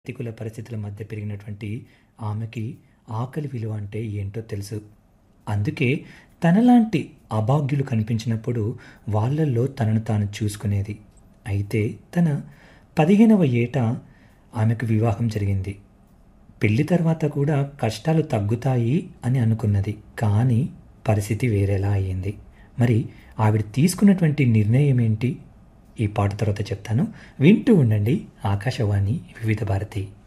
ప్రతికూల పరిస్థితుల మధ్య పెరిగినటువంటి ఆమెకి ఆకలి విలువ అంటే ఏంటో తెలుసు. అందుకే తనలాంటి అభాగ్యులు కనిపించినప్పుడు వాళ్ళల్లో తనను తాను చూసుకునేది. అయితే తన 15వ ఏట ఆమెకు వివాహం జరిగింది. పెళ్లి తర్వాత కూడా కష్టాలు తగ్గుతాయి అని అనుకున్నది. కానీ పరిస్థితి వేరేలా అయ్యింది. మరి ఆవిడ తీసుకున్నటువంటి నిర్ణయం ఏంటి? ఈ పాట తర్వాత చెప్తాను. వింటూ ఉండండి ఆకాశవాణి వివిధ భారతి.